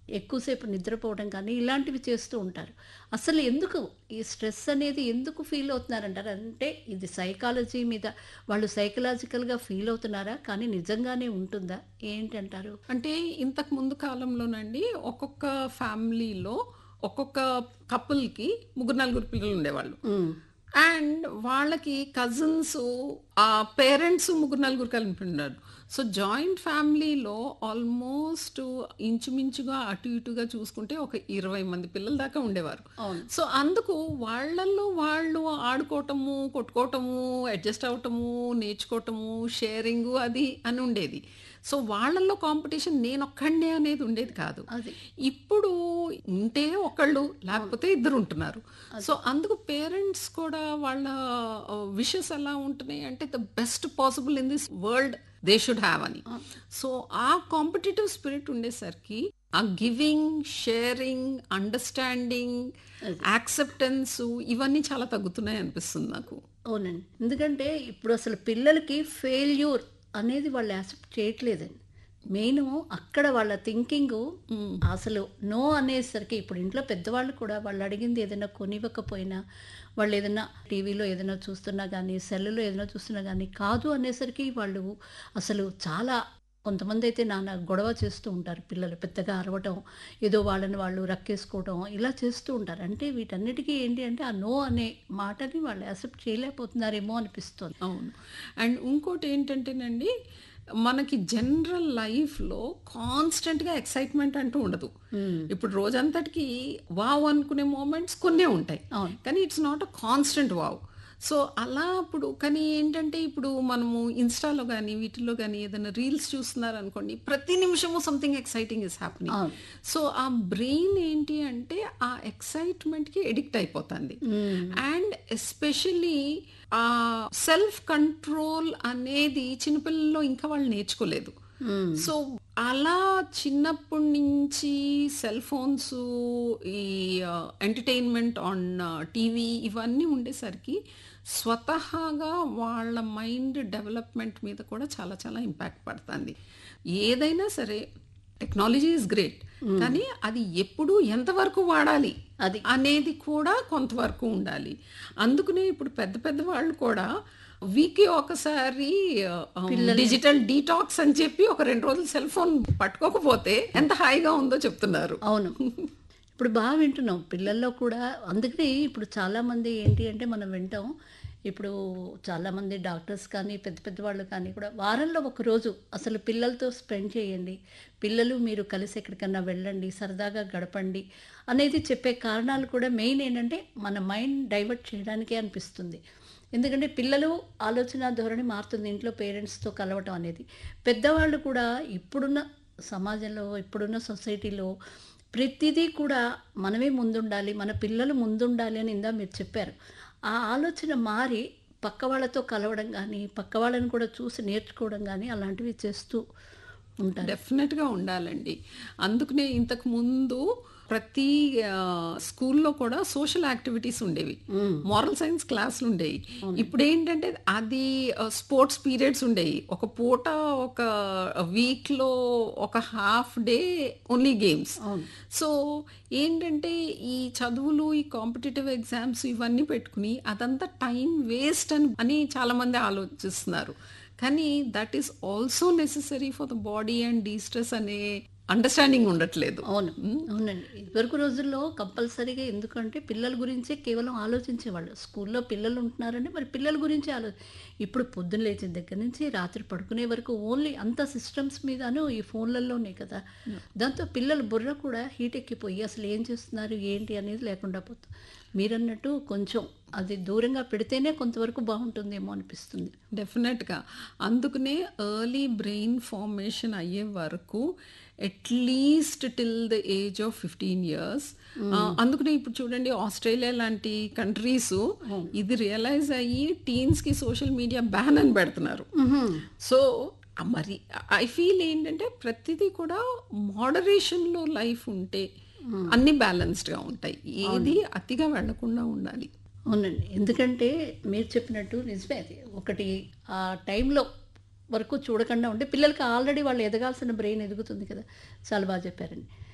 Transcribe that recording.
ఎక్కువసేపు నిద్రపోవడం కానీ ఇలాంటివి చేస్తూ ఉంటారు. అసలు ఎందుకు ఈ స్ట్రెస్ అనేది ఎందుకు ఫీల్ అవుతున్నారంటారు? అంటే ఇది సైకాలజీ మీద వాళ్ళు సైకలాజికల్‌గా ఫీల్ అవుతున్నారా? కానీ నిజంగానే ఉంటుందా? ఏంటంటారు? అంటే ఇంతకు ముందు కాలంలోనండి ఒక్కొక్క ఫ్యామిలీలో ఒక్కొక్క కపుల్‌కి ముగ్గురు, నలుగురు పిల్లలు ఉండేవాళ్ళు. హ్మ్. అండ్ వాళ్ళకి కజిన్స్ పేరెంట్స్ ముగ్గురు, నలుగురు కలిపి ఉన్నారు. సో, జాయింట్ ఫ్యామిలీలో ఆల్మోస్ట్ ఇంచుమించుగా అటు ఇటుగా చూసుకుంటే ఒక 20 మంది పిల్లల దాకా ఉండేవారు. అవును. సో, అందుకు వాళ్ళల్లో వాళ్ళు ఆడుకోవటము, కొట్టుకోవటము, అడ్జస్ట్ అవ్వటము, నేర్చుకోవటము, షేరింగు అది అని ఉండేది. సో, వాళ్ళల్లో కాంపిటీషన్ నేనొక్కడినే అనేది ఉండేది కాదు. అది. ఇప్పుడు ఉంటే ఒకళ్ళు లేకపోతే ఇద్దరు ఉంటున్నారు. సో, అందుకు పేరెంట్స్ కూడా వాళ్ళ విషెస్ ఎలా ఉంటున్నాయి అంటే the best possible in this world they should have అని. సో, ఆ కాంపిటేటివ్ స్పిరిట్ ఉండేసరికి ఆ గివింగ్, షేరింగ్, అండర్స్టాండింగ్, యాక్సెప్టెన్స్ ఇవన్నీ చాలా తగ్గుతున్నాయి అనిపిస్తుంది నాకు. అవునండి. ఎందుకంటే ఇప్పుడు అసలు పిల్లలకి ఫెయిల్యూర్ అనేది వాళ్ళు యాక్సెప్ట్ చేయట్లేదండి. మెయిను అక్కడ వాళ్ళ థింకింగు అసలు నో అనేసరికి ఇప్పుడు ఇంట్లో పెద్దవాళ్ళు కూడా వాళ్ళు అడిగింది ఏదైనా కొనివ్వకపోయినా, వాళ్ళు ఏదైనా టీవీలో ఏదైనా చూస్తున్నా గానీ, సెల్లులో ఏదైనా చూస్తున్నా గానీ, కాదు అనేసరికి వాళ్ళు అసలు చాలా కొంతమందైతే నానా గొడవ చేస్తూ ఉంటారు పిల్లలు. పెద్దగా అరవటం, ఏదో వాళ్ళని వాళ్ళు రక్కేసుకోవటం ఇలా చేస్తూ ఉంటారు. అంటే వీటన్నిటికీ ఏంటి అంటే ఆ నో అనే మాటని వాళ్ళు యాక్సెప్ట్ చేయలేకపోతున్నారేమో అనిపిస్తోంది. అవును. అండ్ ఇంకోటి ఏంటంటేనండి, మనకి జనరల్ లైఫ్‌లో కాన్స్టెంట్‌గా ఎక్సైట్‌మెంట్ అంటూ ఉండదు. ఇప్పుడు రోజంతటికి వావ్ అనుకునే మొమెంట్స్ కొన్నే ఉంటాయి. అవును. కానీ it's not a constant wow. So, అలా అప్పుడు కానీ ఏంటంటే ఇప్పుడు మనము ఇన్‌స్టాలో గానీ, వీటిల్లో గానీ ఏదైనా రీల్స్ చూస్తున్నారనుకోండి, ప్రతి నిమిషము సంథింగ్ ఎక్సైటింగ్ ఈస్ హ్యాపెనింగ్. అవును. సో, ఆ బ్రెయిన్ ఏంటి అంటే ఆ ఎక్సైట్‌మెంట్‌కి అడిక్ట్ అయిపోతుంది. అండ్ ఎస్పెషల్లీ ఆ సెల్ఫ్ కంట్రోల్ అనేది చిన్నపిల్లల్లో ఇంకా వాళ్ళు నేర్చుకోలేదు. సో, అలా చిన్నప్పటి నుంచి సెల్ ఫోన్స్, ఈ ఎంటర్టైన్మెంట్ ఆన్ టీవీ ఇవన్నీ ఉండేసరికి స్వతహాగా వాళ్ళ మైండ్ డెవలప్మెంట్ మీద కూడా చాలా చాలా ఇంపాక్ట్ పడుతుంది. ఏదైనా సరే టెక్నాలజీ ఈజ్ గ్రేట్, కానీ అది ఎప్పుడు ఎంతవరకు వాడాలి అది. అనేది కూడా కొంతవరకు ఉండాలి. అందుకనే ఇప్పుడు పెద్ద పెద్ద వాళ్ళు కూడా వీక్‌కి ఒకసారి డిజిటల్ డీటాక్స్ అని చెప్పి ఒక 2 రోజులు సెల్ ఫోన్ పట్టుకోకపోతే ఎంత హాయిగా ఉందో చెప్తున్నారు. అవును. ఇప్పుడు బాగా వింటున్నాం. పిల్లల్లో కూడా అందుకనే ఇప్పుడు చాలామంది ఏంటి అంటే మనం వింటాం. ఇప్పుడు చాలామంది డాక్టర్స్ కానీ, పెద్ద పెద్ద వాళ్ళు కానీ కూడా వారంలో ఒకరోజు అసలు పిల్లలతో స్పెండ్ చేయండి. పిల్లలు మీరు కలిసి ఎక్కడికన్నా వెళ్ళండి, సరదాగా గడపండి అనేది చెప్పే కారణాలు కూడా మెయిన్ ఏంటంటే మన మైండ్ డైవర్ట్ చేయడానికే అనిపిస్తుంది. ఎందుకంటే పిల్లలు ఆలోచన ధోరణి మారుతుంది ఇంట్లో పేరెంట్స్‌తో కలవటం అనేది. పెద్దవాళ్ళు కూడా ఇప్పుడున్న సమాజంలో, ఇప్పుడున్న సొసైటీలో ప్రతిదీ కూడా మనమే ముందుండాలి, మన పిల్లలు ముందుండాలి అని ఇందాక మీరు చెప్పారు. ఆ ఆలోచన మారి పక్క వాళ్ళతో కలవడం గానీ, పక్క వాళ్ళని కూడా చూసి నేర్చుకోవడం గానీ అలాంటివి చేస్తూ ఉంటారు. డెఫినెట్‌గా ఉండాలండి. అందుకనే ఇంతకు ముందు ప్రతి స్కూల్లో కూడా సోషల్ యాక్టివిటీస్ ఉండేవి. మోరల్ సైన్స్ క్లాసులు ఉండేవి. ఇప్పుడేంటంటే అది స్పోర్ట్స్ పీరియడ్స్ ఉండేవి. ఒక పూట ఒక వీక్‌లో ఒక హాఫ్ డే ఓన్లీ గేమ్స్. అవును. సో, ఏంటంటే ఈ చదువులు, ఈ కాంపిటీటివ్ ఎగ్జామ్స్ ఇవన్నీ పెట్టుకుని అదంతా టైం వేస్ట్ అని చాలామంది ఆలోచిస్తున్నారు. కానీ that is also necessary for the body and de-stress అనే అండర్‌స్టాండింగ్ ఉండట్లేదు. అవును. అవునండి. ఇదివరకు రోజుల్లో కంపల్సరీగా ఎందుకంటే పిల్లల గురించే కేవలం ఆలోచించేవాళ్ళు. స్కూల్లో పిల్లలు ఉంటున్నారంటే మరి పిల్లల గురించే ఇప్పుడు పొద్దున్న లేచిన దగ్గర నుంచి రాత్రి పడుకునే వరకు ఓన్లీ అంత సిస్టమ్స్ మీదను ఈ ఫోన్‌లలోనే కదా! దాంతో పిల్లల బుర్ర కూడా హీట్ ఎక్కిపోయి అసలు ఏం చేస్తున్నారు, ఏంటి అనేది లేకుండా పోతుంది. మీరన్నట్టు కొంచెం అది దూరంగా పెడితేనే కొంతవరకు బాగుంటుందేమో అనిపిస్తుంది. డెఫినెట్‌గా. అందుకనే ఎర్లీ బ్రెయిన్ ఫార్మేషన్ అయ్యే వరకు at least till the age of 15 years. అందుకనే ఇప్పుడు చూడండి ఆస్ట్రేలియా లాంటి కంట్రీస్ ఇది రియలైజ్ అయ్యి టీన్స్‌కి సోషల్ మీడియా బ్యాన్ అని పెడుతున్నారు. సో, మరి ఐ ఫీల్ ఏంటంటే ప్రతిదీ కూడా మోడరేషన్‌లో లైఫ్ ఉంటే అన్నీ బ్యాలెన్స్డ్‌గా ఉంటాయి. ఏది అతిగా వెళ్ళకుండా ఉండాలి. అవునండి. ఎందుకంటే మీరు చెప్పినట్టు నిజమే అది. ఒకటి ఆ టైంలో వరకు చూడకుండా ఉంటే పిల్లలకి ఆల్రెడీ వాళ్ళు ఎదగాల్సిన బ్రెయిన్ ఎదుగుతుంది కదా! చాలా బాగా చెప్పారండి.